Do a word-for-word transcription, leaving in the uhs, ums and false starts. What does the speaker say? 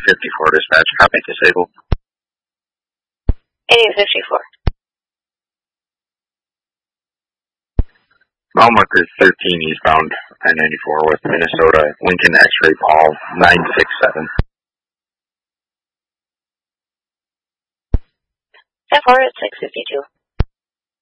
fifty-four dispatch, copy disabled. eighty fifty-four. Mile marker thirteen eastbound I ninety-four with Minnesota, Lincoln X-ray Paul nine six seven. ten four at six fifty-two.